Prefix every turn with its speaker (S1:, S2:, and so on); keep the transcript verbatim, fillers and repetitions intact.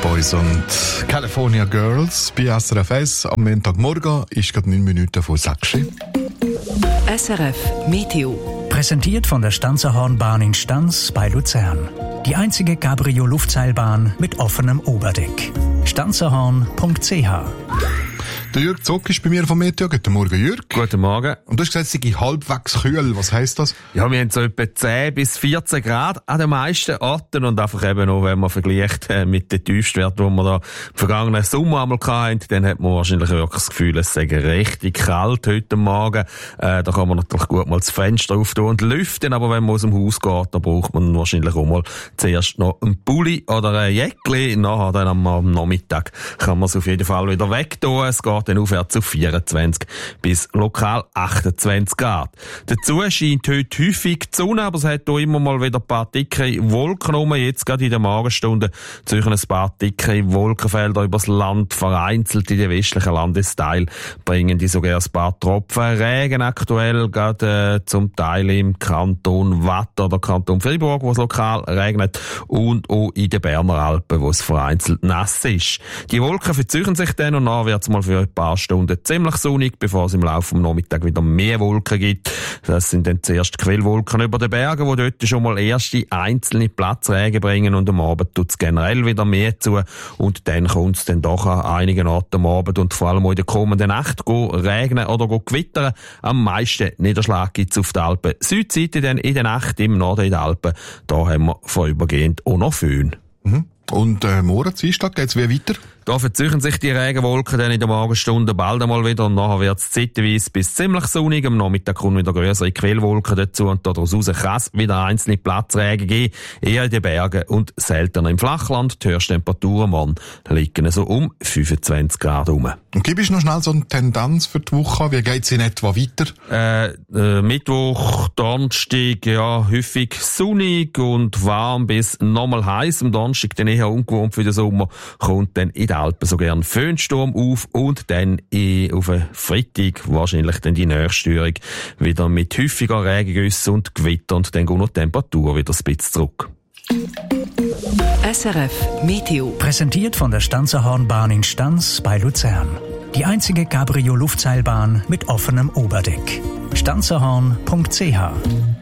S1: Boys und California Girls bei S R F eins. Am Montagmorgen ist gerade neun Minuten vor sechs.
S2: S R F Meteo.
S3: Präsentiert von der Stanzerhornbahn in Stanz bei Luzern. Die einzige Cabrio-Luftseilbahn mit offenem Oberdeck. stanzerhorn punkt c h.
S1: Der Jürg Zock ist bei mir vom Meteo. Guten Morgen, Jürg.
S4: Guten Morgen.
S1: Und du hast gesagt, es sei halbwegs kühl. Was heisst das?
S4: Ja, wir haben so etwa zehn bis vierzehn Grad an den meisten Orten und einfach eben auch, wenn man vergleicht äh, mit den Tiefstwerten, die wir da im vergangenen Sommer einmal hatten, dann hat man wahrscheinlich wirklich das Gefühl, es sei richtig kalt heute Morgen. Äh, da kann man natürlich gut mal das Fenster auftun und lüften, aber wenn man aus dem Haus geht, dann braucht man wahrscheinlich auch mal zuerst noch einen Pulli oder ein Jäckli. Nachher dann am, am Nachmittag kann man es auf jeden Fall wieder wegtun. Es geht dann aufwärts auf vierundzwanzig bis lokal achtundzwanzig Grad. Dazu scheint heute häufig die Sonne, aber es hat hier immer mal wieder ein paar dicke Wolken rum. Jetzt gerade in der Morgenstunde zwischen ein paar dicke Wolkenfelder übers Land, vereinzelt in den westlichen Landesteil bringen die sogar ein paar Tropfen Regen aktuell, gerade äh, zum Teil im Kanton Watt oder Kanton Fribourg, wo es lokal regnet, und auch in den Berner Alpen, wo es vereinzelt nass ist. Die Wolken verziehen sich dann und dann wird es mal für ein paar Stunden ziemlich sonnig, bevor es im Laufe des Nachmittags wieder mehr Wolken gibt. Das sind dann zuerst Quellwolken über den Bergen, die dort schon mal erste einzelne Platzregen bringen, und am Abend tut es generell wieder mehr zu und dann kommt es dann doch an einigen Orten am Abend und vor allem auch in der kommenden Nacht go regnen oder go gewittern. Am meisten Niederschlag gibt es auf der Alpen Südseite, dann in der Nacht im Norden in den Alpen. Da haben wir vorübergehend auch noch Föhn.
S1: Mhm. Und äh, morgen, Dienstag, geht's wie weiter?
S4: Da verziehen sich die Regenwolken dann in der Morgenstunde bald einmal wieder und nachher wird es zeitweise bis ziemlich sonnig. Am Nachmittag kommen wieder grössere Quellwolken dazu und daraus kann es wieder einzelne Platzregen geben, eher in den Bergen und seltener im Flachland. Die Höchsttemperaturen morgen liegen so um fünfundzwanzig Grad rum.
S1: Und gib uns noch schnell so eine Tendenz für die Woche. Wie geht's in etwa weiter?
S4: Äh, äh, Mittwoch, Donnerstag, ja, häufig sonnig und warm bis nochmal heiß. Am Donnerstag dann eher ungewohnt für den Sommer, kommt dann in den Alpen so gern Föhnsturm auf und dann eh auf einen Freitag wahrscheinlich dann die Nächststörung wieder mit häufiger Regengüsse und Gewitter und dann gehen noch die Temperatur wieder ein bisschen zurück.
S2: S R F Meteo.
S3: Präsentiert von der Stanzerhornbahn in Stanz bei Luzern. Die einzige Cabrio-Luftseilbahn mit offenem Oberdeck. stanzerhorn punkt c h.